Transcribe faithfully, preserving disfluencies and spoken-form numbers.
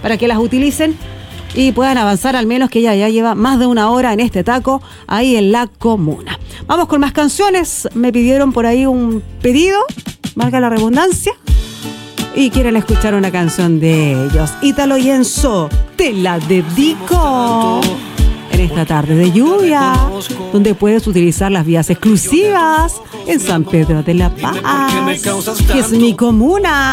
para que las utilicen y puedan avanzar, al menos que ella ya lleva más de una hora en este taco ahí en la comuna. Vamos con más canciones. Me pidieron por ahí un pedido, valga la redundancia, y quieren escuchar una canción de ellos. Ítalo y Enzo, te la dedico en esta tarde de lluvia, donde puedes utilizar las vías exclusivas en San Pedro de la Paz, que es mi comuna.